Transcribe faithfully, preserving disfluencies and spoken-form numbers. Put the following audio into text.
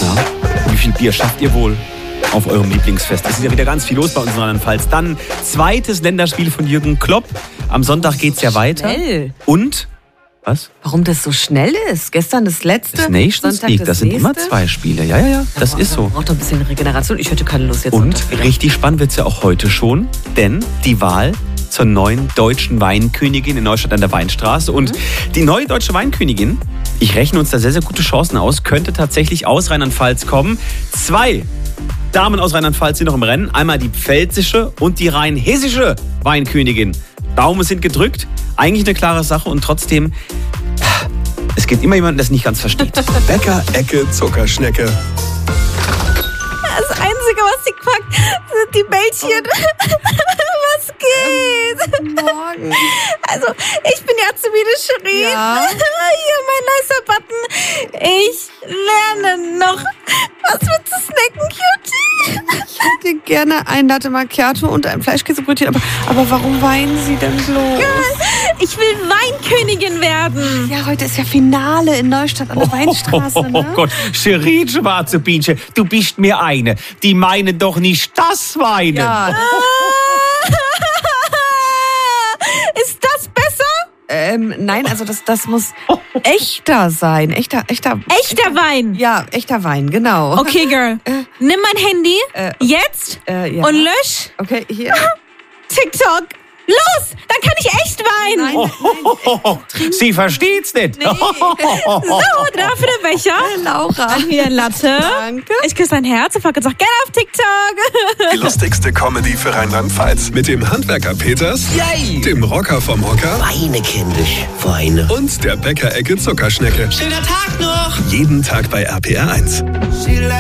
Ja. Wie viel Bier schafft ihr wohl auf eurem Lieblingsfest? Es ist ja wieder ganz viel los bei uns in Rheinland-Pfalz. Dann zweites Länderspiel von Jürgen Klopp. Am Sonntag geht's ja weiter. Schnell. Und? Was? Warum das so schnell ist? Gestern das letzte. Das Nations Sonntag League, das das sind nächste. immer zwei Spiele. Ja, ja, ja, das Aber ist so. man braucht doch ein bisschen Regeneration. Ich hätte keine Lust jetzt. Und Sonntag wieder. richtig spannend wird's ja auch heute schon, denn die Wahl zur neuen deutschen Weinkönigin in Neustadt an der Weinstraße. Und Mhm. die neue deutsche Weinkönigin, ich rechne uns da sehr, sehr gute Chancen aus, könnte tatsächlich aus Rheinland-Pfalz kommen. Zwei Damen aus Rheinland-Pfalz sind noch im Rennen. Einmal die pfälzische und die rheinhessische Weinkönigin. Daumen sind gedrückt. Eigentlich eine klare Sache und trotzdem, es gibt immer jemanden, der es nicht ganz versteht. Bäcker Ecke Zuckerschnecke. Das Einzige, was sie packt, sind die Bällchen. Was geht? Morgen. Also, ich bin ja Azubine Shirin. Ja. Hier mein nicer Button. Ich lerne noch. Was willst du snacken, Cutie? Ich hätte gerne ein Latte Macchiato und ein Fleischkäsebrötchen. Aber, aber warum weinen Sie denn bloß? Ich will Weinkönigin werden. Ja, heute ist ja Finale in Neustadt an der Weinstraße, Oh, ne? Gott, Cherie, schwarze Bienchen, du bist mir eine. Die meinen doch nicht das Weinen. Ja. Ist das besser? Ähm, nein, also das, das muss echter sein. Echter, echter. Echter Wein. Ja, echter Wein, genau. Okay, Girl. Nimm mein Handy. Äh, Jetzt. Äh, ja. Und lösch Okay, hier. TikTok. Los, dann kann ich echt weinen. Nein, Oh, oh, Sie versteht's nicht. So, dafür der Becher. Laura. Hier ein Latte. Danke. Ich küsse dein Herz und fuck jetzt auch gerne auf TikTok. Die lustigste Comedy für Rheinland-Pfalz. Mit dem Handwerker Peters, Yay! dem Rocker vom Hocker Weine, kindisch, Weine. und der Bäcker Ecke Zuckerschnecke. Schöner Tag noch! Jeden Tag bei R P R eins.